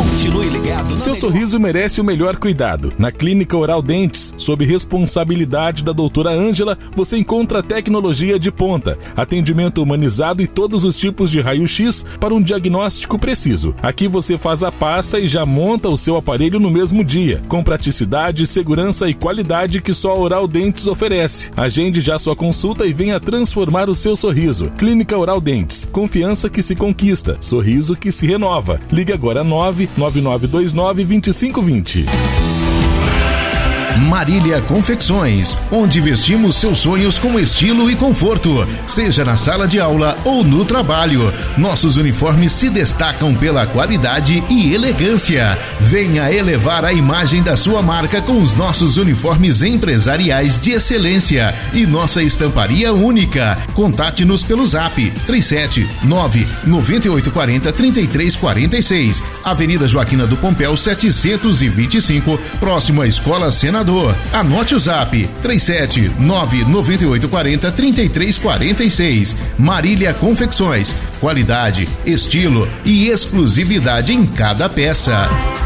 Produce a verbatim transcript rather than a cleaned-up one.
Continue ligado. Seu sorriso merece o melhor cuidado. Na Clínica Oral Dentes, sob responsabilidade da doutora Ângela, você encontra tecnologia de ponta, atendimento humanizado e todos os tipos de raio-x para um diagnóstico preciso. Aqui você faz a pasta e já monta o seu aparelho no mesmo dia, com praticidade, segurança e qualidade que só a Oral Dentes oferece. Agende já sua consulta e venha transformar o seu sorriso. Clínica Oral Dentes, confiança que se conquista, sorriso que se renova. Ligue agora nove nove nove dois nove, dois cinco dois zero. Marília Confecções, onde vestimos seus sonhos com estilo e conforto, seja na sala de aula ou no trabalho. Nossos uniformes se destacam pela qualidade e elegância. Venha elevar a imagem da sua marca com os nossos uniformes empresariais de excelência e nossa estamparia única. Contate-nos pelo zap três sete nove, nove oito quatro zero, três três quatro seis, Avenida Joaquina do Pompéu setecentos e vinte e cinco, próximo à Escola Senador. Anote o zap três sete nove, nove oito quatro zero, três três quatro seis. Marília Confecções, qualidade, estilo e exclusividade em cada peça.